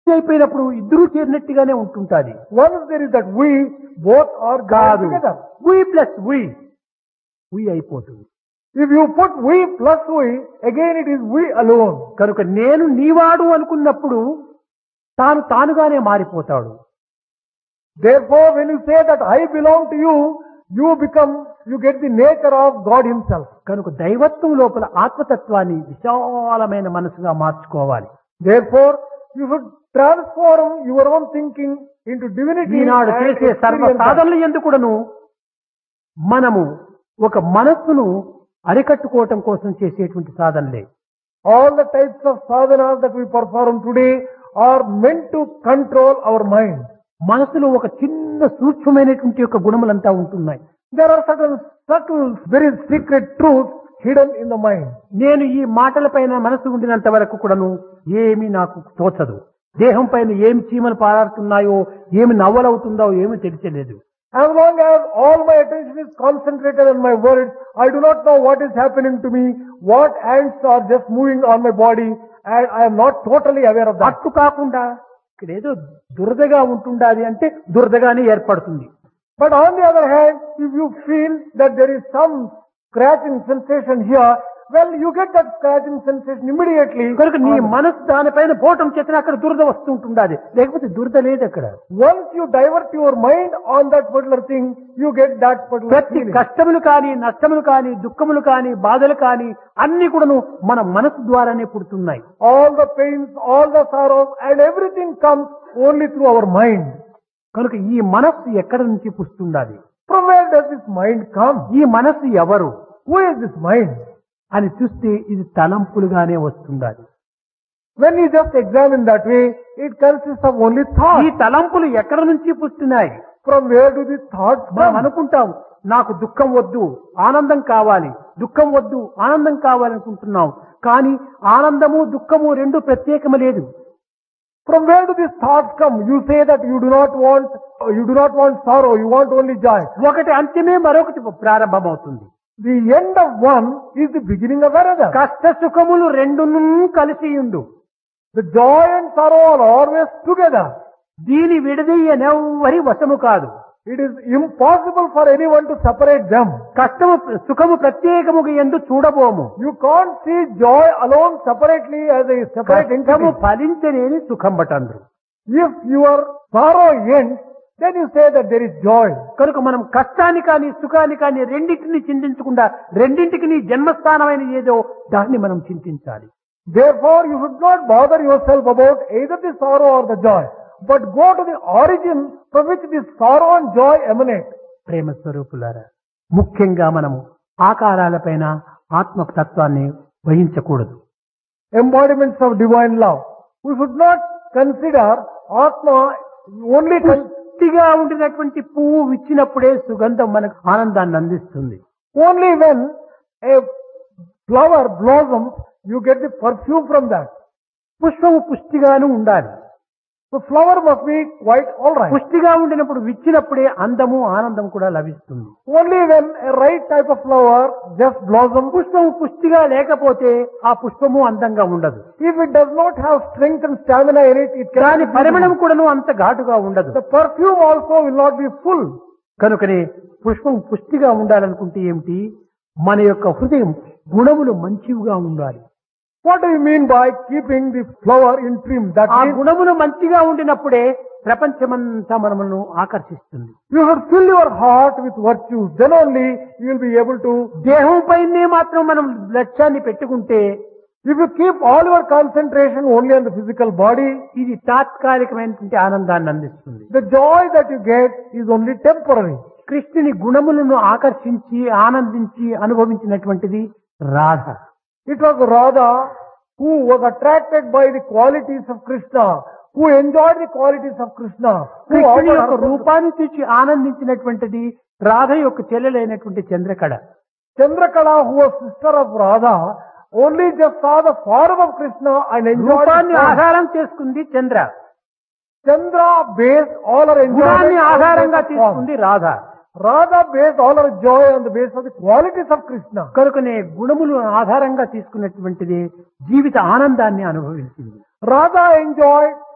అయిపోయినప్పుడు ఇద్దరూ చేరినట్టుగానే ఉంటుంటాది. Once there is that we, both are కాదు, together. we ప్లస్ we అయిపోతుంది. If you put we plus we, again it is we alone. కనుక నేను నీవాడు అనుకున్నప్పుడు తానుగానే మారిపోతాడు. Therefore, when you say that I belong to you, you get the nature of God himself. కనుక దైవత్వం లోపల ఆత్మతత్వాన్ని విశాలమైన మనసుగా మార్చుకోవాలి. Therefore, you should transform your own thinking into divinity. ఈనాడు చేసే సర్వ సాధనలు ఎందుకుడను మనము ఒక మనస్సును అరికట్టుకోవటం కోసం చేసేటువంటి సాధనలే. All the types of sadhanas that we perform today are meant to control our mind. మనసులో ఒక చిన్న సూక్ష్మమైనటువంటి యొక్క గుణములంతా ఉంటున్నాయి. There are certain subtle, very secret truths hidden in the mind. నేను ఈ మాటలపైన మనసు ఉండినంత వరకు కూడాను ఏమీ నాకు తోచదు. దేహం పైన ఏమి చీమలు పారాడుతున్నాయో, ఏమి నవ్వలవుతుందో ఏమీ తెలియలేదు. As long as all my attention is concentrated on my words, I do not know what is happening to me, what ants are just moving on my body, and I am not totally aware of that. అట్టు కాకుండా ఇక్కడ ఏదో దురదగా ఉంటుండాలి అంటే దురదగానే ఏర్పడుతుంది. But on the other hand, if you feel that there is some scratching sensation here, well, you get that scratching sensation immediately. కనుక నీ మనసు దానిపైన పోవటం చేత అక్కడ దురద వస్తుంటుండాలి, లేకపోతే దురద లేదు అక్కడ. Once you divert your mind on that particular thing, you get that particular ప్రతి feeling. కష్టములు కానీ, నష్టములు కానీ, దుఃఖములు కానీ, బాధలు కానీ అన్ని కూడాను మన మనసు ద్వారానే పుడుతున్నాయి. All the pains, all the sorrows, and everything comes only through our mind. కనుక ఈ మనస్సు ఎక్కడి నుంచి పుస్తుండాలి? From where does this mind come? ఈ మనస్సు ఎవరు Who is this mind? అని చూస్తే ఇది తలంపులుగానే వస్తుండాలి. When you just examine that way, it consists of only ఈ thoughts. తలంపులు ఎక్కడి నుంచి పుస్తున్నాయి? From where do these thoughts మనం come? అనుకుంటాం నాకు దుఃఖం వద్దు, ఆనందం కావాలి, దుఃఖం వద్దు, ఆనందం కావాలనుకుంటున్నాం. కానీ ఆనందము దుఃఖము రెండు ప్రత్యేకము లేదు. From where do these thoughts come? You say that you do not want sorrow, you want only joy. ఒకటి అంత్యమే, మరొకటి ప్రారంభమవుతుంది. The end of one is the beginning of another. కష్ట సుఖములు రెండును కలిసి ఉండు. The joy and sorrow are always together. దీని విడదీయనెవ్వరి వశము కాదు. It is impossible for anyone to separate them. కష్టము సుఖము ప్రత్యేకముగా ఎందు చూడబోము. You can't see joy alone separately as a separate కష్టము entity. ఫలించలేని సుఖం బటండ్రు. If your sorrow ends, then you say that there is joy. కనుక మనం కష్టాన్ని కానీ సుఖాన్ని కానీ రెండింటిని చింతించకుండా రెండింటికి జన్మస్థానమైన ఏదో దాన్ని మనం చింతించాలి. Therefore, you should not bother yourself about either the sorrow or the joy, but go to the origin from which this sorrow and joy emanate. ప్రేమ స్వరూపులారా, ముఖ్యంగా మనము ఆకారాలపైన ఆత్మతత్వాన్ని వహించకూడదు. Embodiments of divine love. We should not consider Atma only పుష్టిగా ఉండినటువంటి పువ్వు విచ్చినప్పుడే సుగంధం మనకు ఆనందాన్ని అందిస్తుంది. only when a flower blossoms, you get the perfume from that. పుష్పము పుష్టిగాను ఉండాలి. The flower must be quite alright. పుష్టిగా ఉండినప్పుడు విచ్చినప్పుడే అందము ఆనందం కూడా లభిస్తుంది. Only when a right type of flower just blossoms. పుష్పము పుష్టిగా లేకపోతే ఆ పుష్పము అందంగా ఉండదు. If it does not have strength and stamina in it, it దాని cannot. పరిమళం కూడాను అంత ఘాటుగా ఉండదు. The perfume also will not be full. కనుకనే పుష్పం పుష్టిగా ఉండాలనుకుంటే ఏమిటి? మన యొక్క హృదయం గుణములు మంచివిగా ఉండాలి. What do you mean by keeping the flower in trim? That ఆ means గుణములు మంచిగా ఉండినప్పుడే ప్రపంచమంతా మనమును ఆకర్షిస్తుంది. you should fill your heart with virtues. Then only you will be able to. దేహం పైనే మాత్రం మనం లక్ష్యాన్ని పెట్టుకుంటే If you keep all your concentration only on the physical body, ఇది తాత్కాలికమైనటువంటి ఆనందాన్ని అందిస్తుంది. the joy that you get is only temporary. కృష్ణుని గుణములను ఆకర్షించి ఆనందించి అనుభవించినటువంటిది Radha. It was Radha who was attracted by the qualities of Krishna, who enjoyed the qualities of Krishna, who కృష్ణుని offered యొక్క herself to రూపాన్ని చూసి ఆనందించినటువంటిది రాధ యొక్క చెల్లెలైనటువంటి Chandrakala. Chandrakala, who was sister of Radha, only just saw the form of Krishna and enjoyed రూపాన్ని the form. ఆధారం చేసుకుంది చంద్ర, Chandra based all her enjoyment గుణాన్ని on ఆధారంగా the form. తీసుకుంది Radha. Radha based all her joy on the basis of the qualities of Krishna. కనుకనే గుణములు ఆధారంగా తీసుకున్నటువంటిది జీవిత ఆనందాన్ని అనుభవించింది. Radha enjoyed